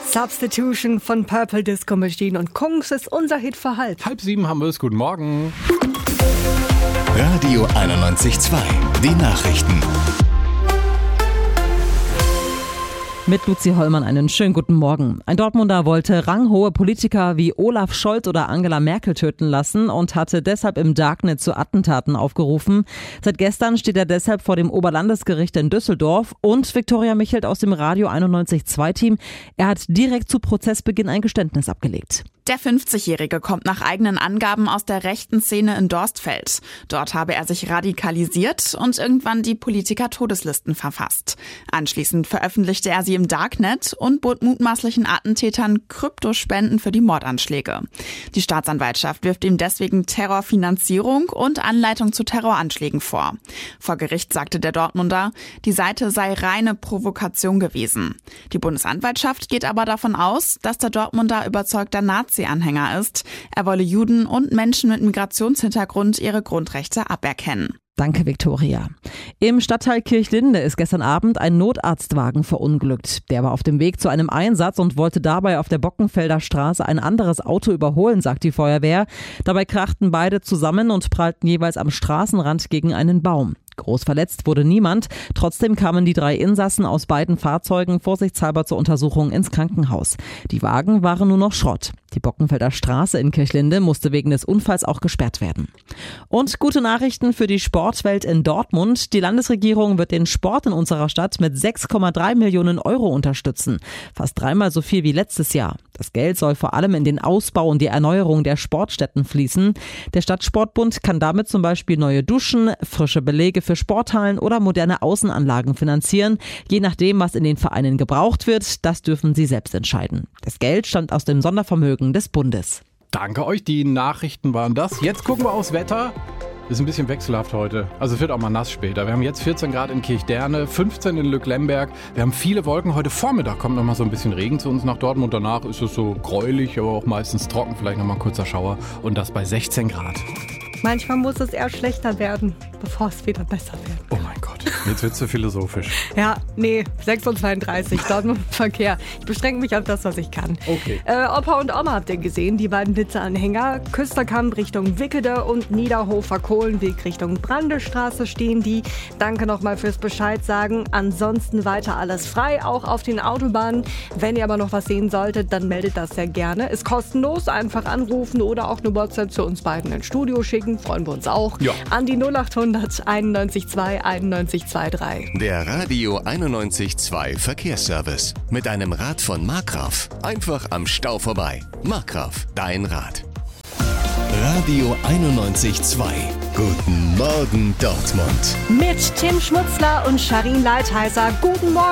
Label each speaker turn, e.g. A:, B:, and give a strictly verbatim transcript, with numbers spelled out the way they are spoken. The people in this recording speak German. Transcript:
A: Substitution von Purple Disco Machine und Kungs ist unser Hit für halb.
B: Halb sieben haben wir es. Guten Morgen.
C: Radio einundneunzig Komma zwei. Die Nachrichten.
D: Mit Luzi Hollmann einen schönen guten Morgen. Ein Dortmunder wollte ranghohe Politiker wie Olaf Scholz oder Angela Merkel töten lassen und hatte deshalb im Darknet zu Attentaten aufgerufen. Seit gestern steht er deshalb vor dem Oberlandesgericht in Düsseldorf und Viktoria Michelt aus dem Radio einundneunzig Komma zwei Team. Er hat direkt zu Prozessbeginn ein Geständnis abgelegt.
E: Der fünfzigjährige kommt nach eigenen Angaben aus der rechten Szene in Dorstfeld. Dort habe er sich radikalisiert und irgendwann die Politiker-Todeslisten verfasst. Anschließend veröffentlichte er sie im Darknet und bot mutmaßlichen Attentätern Kryptospenden für die Mordanschläge. Die Staatsanwaltschaft wirft ihm deswegen Terrorfinanzierung und Anleitung zu Terroranschlägen vor. Vor Gericht sagte der Dortmunder, die Seite sei reine Provokation gewesen. Die Bundesanwaltschaft geht aber davon aus, dass der Dortmunder überzeugter Nazi Anhänger ist. Er wolle Juden und Menschen mit Migrationshintergrund ihre Grundrechte aberkennen.
D: Danke, Viktoria. Im Stadtteil Kirchlinde ist gestern Abend ein Notarztwagen verunglückt. Der war auf dem Weg zu einem Einsatz und wollte dabei auf der Bockenfelder Straße ein anderes Auto überholen, sagt die Feuerwehr. Dabei krachten beide zusammen und prallten jeweils am Straßenrand gegen einen Baum. Groß verletzt wurde niemand. Trotzdem kamen die drei Insassen aus beiden Fahrzeugen vorsichtshalber zur Untersuchung ins Krankenhaus. Die Wagen waren nur noch Schrott. Die Bockenfelder Straße in Kirchlinde musste wegen des Unfalls auch gesperrt werden. Und gute Nachrichten für die Sportwelt in Dortmund. Die Landesregierung wird den Sport in unserer Stadt mit sechs Komma drei Millionen Euro unterstützen. Fast dreimal so viel wie letztes Jahr. Das Geld soll vor allem in den Ausbau und die Erneuerung der Sportstätten fließen. Der Stadtsportbund kann damit zum Beispiel neue Duschen, frische Belege für Sporthallen oder moderne Außenanlagen finanzieren. Je nachdem, was in den Vereinen gebraucht wird, das dürfen sie selbst entscheiden. Das Geld stammt aus dem Sondervermögen des Bundes.
B: Danke euch, die Nachrichten waren das. Jetzt gucken wir aufs Wetter. Ist ein bisschen wechselhaft heute. Also es wird auch mal nass später. Wir haben jetzt vierzehn Grad in Kirchderne, fünfzehn in Lücklemberg. Wir haben viele Wolken. Heute Vormittag kommt noch mal so ein bisschen Regen zu uns nach Dortmund. Danach ist es so gräulich, aber auch meistens trocken. Vielleicht noch mal ein kurzer Schauer. Und das bei sechzehn Grad.
A: Manchmal muss es eher schlechter werden, bevor es wieder besser wird.
B: Oh mein Gott, jetzt wird's so philosophisch.
A: Ja, nee, sechs Uhr zweiunddreißig, Dortmund Verkehr. Ich beschränke mich auf das, was ich kann.
B: Okay.
A: Äh, Opa und Oma habt ihr gesehen, die beiden Blitzeanhänger. Küsterkamp Richtung Wickede und Niederhofer Kohlenweg Richtung Brandestraße stehen die. Danke nochmal fürs Bescheid sagen. Ansonsten weiter alles frei, auch auf den Autobahnen. Wenn ihr aber noch was sehen solltet, dann meldet das sehr gerne. Ist kostenlos, einfach anrufen oder auch eine WhatsApp zu uns beiden ins Studio schicken. Freuen wir uns auch.
B: Ja.
A: An die null acht hundert einundneunzig Komma zwei einundneunzig Komma drei.
C: Der Radio einundneunzig Komma zwei Verkehrsservice. Mit einem Rad von Markgraf. Einfach am Stau vorbei. Markgraf, dein Rad. Radio einundneunzig Komma zwei. Guten Morgen Dortmund.
A: Mit Tim Schmutzler und Sharin Leitheiser. Guten Morgen.